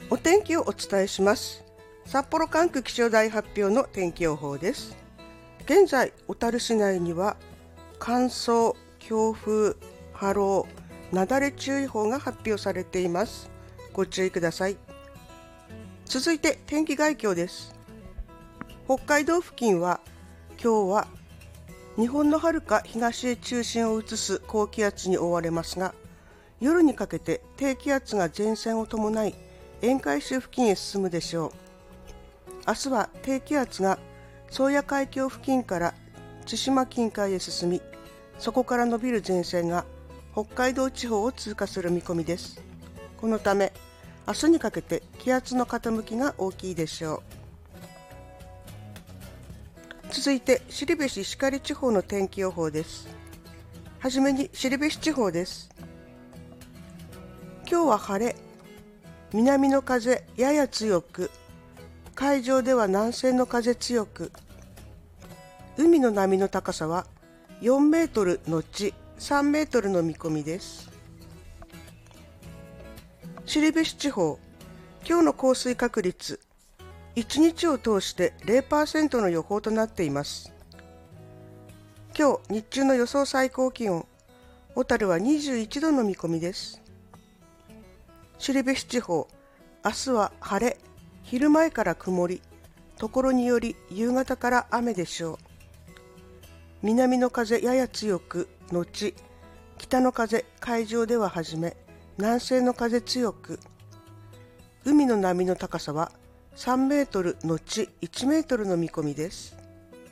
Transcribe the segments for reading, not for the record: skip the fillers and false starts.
お天気をお伝えします。札幌管区気象台発表の天気予報です。現在、小樽市内には乾燥、強風、波浪、雪崩注意報が発表されています。ご注意ください。続いて天気概況です。北海道付近は今日は日本の遥か東へ中心を移す高気圧に覆われますが、夜にかけて低気圧が前線を伴い沿海州付近へ進むでしょう。明日は低気圧が宗谷海峡付近から千島近海へ進み、そこから伸びる前線が北海道地方を通過する見込みです。このため明日にかけて気圧の傾きが大きいでしょう。続いて後志石狩地方の天気予報です。はじめに後志地方です。今日は晴れ、南の風やや強く、海上では南西の風強く、海の波の高さは4メートルのち3メートルの見込みです。後志地方、今日の降水確率、1日を通して 0% の予報となっています。今日日中の予想最高気温、小樽は21度の見込みです。後志地方、明日は晴れ、昼前から曇り、ところにより夕方から雨でしょう。南の風やや強く、後、北の風、海上でははじめ、南西の風強く、海の波の高さは3メートル後1メートルの見込みです。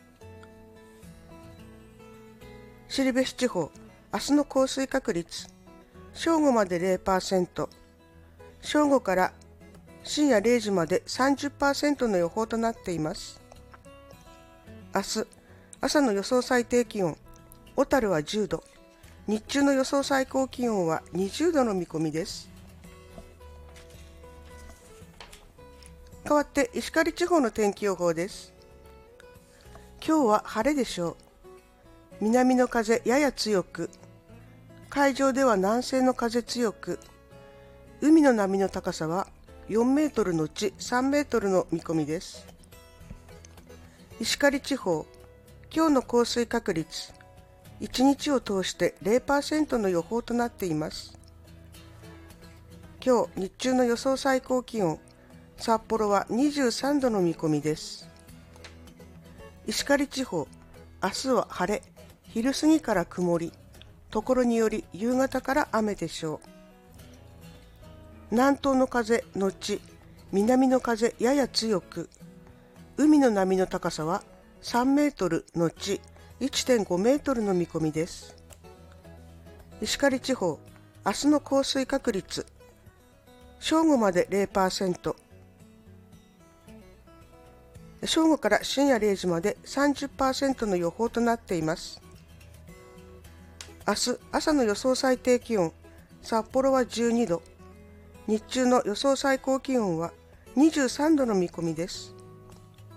後志地方、明日の降水確率、正午まで 0%、正午から深夜0時まで 30% の予報となっています。明日、朝の予想最低気温、小樽は10度、日中の予想最高気温は20度の見込みです。代わって石狩地方の天気予報です。今日は晴れでしょう。南の風やや強く、海上では南西の風強く、海の波の高さは4メートルのち3メートルの見込みです。石狩地方、今日の降水確率、1日を通して 0% の予報となっています。今日日中の予想最高気温、札幌は23度の見込みです。石狩地方、明日は晴れ、昼過ぎから曇り、ところにより夕方から雨でしょう。南東の風後、南の風やや強く、海の波の高さは3メートル後 1.5 メートルの見込みです。石狩地方、明日の降水確率、正午まで 0%、正午から深夜0時まで 30% の予報となっています。明日朝の予想最低気温、札幌は12度、日中の予想最高気温は23度の見込みです。